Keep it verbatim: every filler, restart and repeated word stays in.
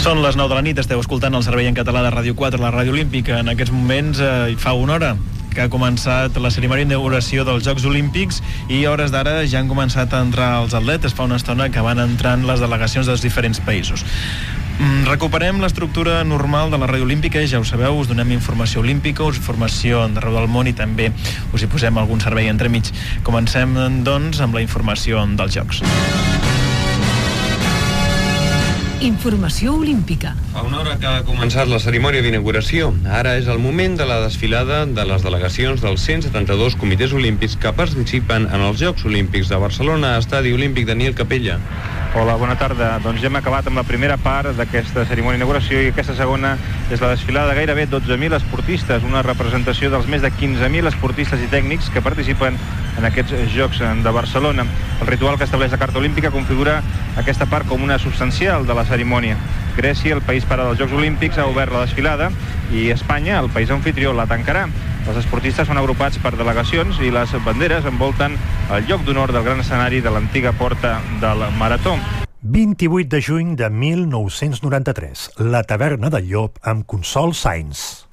Són les nou de la nit, esteu escoltant el servei en català de Ràdio quatre, la Ràdio Olímpica. En aquests moments, eh, fa una hora que ha començat la cerimònia d'inauguració dels Jocs Olímpics i a hores d'ara ja han començat a entrar els atletes. Fa una estona que van entrant les delegacions dels diferents països. Mm, recuperem l'estructura normal de la Ràdio Olímpica, ja ho sabeu, us donem informació olímpica, us informació d'arreu del món i també us hi posem algun servei entremig. Comencem, doncs, amb la informació dels Jocs. Informació olímpica. Fa una hora que ha començat la cerimònia d'inauguració. Ara és el moment de la desfilada de les delegacions dels cent setanta-dos comitès olímpics que participen en els Jocs Olímpics de Barcelona, Estadi Olímpic Daniel Capella. Hola, bona tarda. Doncs ja hem acabat amb la primera part d'aquesta cerimònia d'inauguració i aquesta segona és la desfilada de gairebé dotze mil esportistes, una representació dels més de quinze mil esportistes i tècnics que participen en aquests Jocs de Barcelona. El ritual que estableix la Carta Olímpica configura aquesta part com una substancial de la cerimònia. Grècia, el país pare dels Jocs Olímpics, ha obert la desfilada i Espanya, el país anfitrió, la tancarà. Els esportistes són agrupats per delegacions i les banderes envolten el lloc d'honor del gran escenari de l'antiga porta del Marató. vint-i-vuit de juny de mil nou-cents noranta-tres. La taverna del Llop amb Consol Sainz.